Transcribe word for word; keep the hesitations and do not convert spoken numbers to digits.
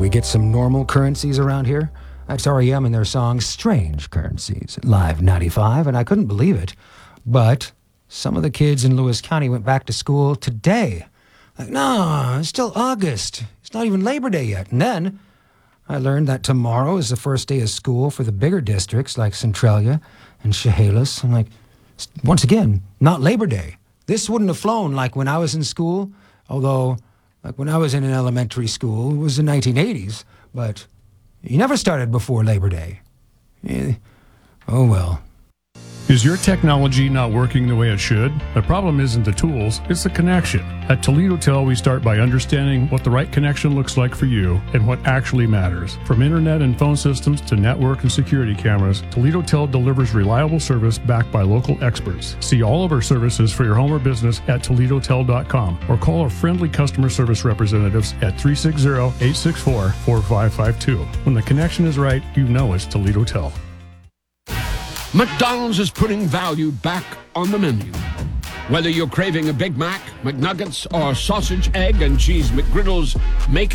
We get some normal currencies around here. That's R E M and their song Strange Currencies at Live ninety-five, and I couldn't believe it. But some of the kids in Lewis County went back to school today. Like, no, it's still August. It's not even Labor Day yet. And then I learned that tomorrow is the first day of school for the bigger districts like Centralia and Chehalis. I'm like, once again, not Labor Day. This wouldn't have flown like when I was in school, although like when I was in an elementary school, it was the nineteen eighties, but you never started before Labor Day. Eh, oh well. Is your technology not working the way it should? The problem isn't the tools, it's the connection. At Toledo Tel, we start by understanding what the right connection looks like for you and what actually matters. From internet and phone systems to network and security cameras, Toledo Tel delivers reliable service backed by local experts. See all of our services for your home or business at Toledo Tel dot com or call our friendly customer service representatives at three six zero, eight six four, four five five two. When the connection is right, you know it's Toledo Tel. McDonald's is putting value back on the menu. Whether you're craving a Big Mac, McNuggets, or sausage, egg, and cheese McGriddles, make